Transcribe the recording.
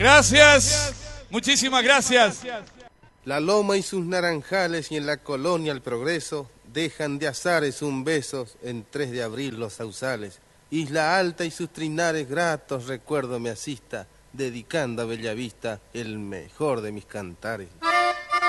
Gracias, muchísimas gracias. La loma y sus naranjales y en la colonia el progreso dejan de azares un beso en 3 de abril los sausales. Isla Alta y sus trinares gratos recuerdo me asista, dedicando a Bellavista el mejor de mis cantares.